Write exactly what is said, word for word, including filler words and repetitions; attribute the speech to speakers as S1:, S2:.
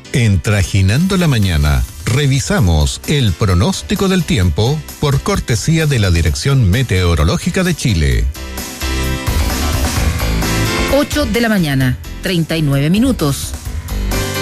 S1: En Trajinando la Mañana, revisamos el pronóstico del tiempo por cortesía de la Dirección Meteorológica de Chile.
S2: ocho de la mañana, treinta y nueve minutos.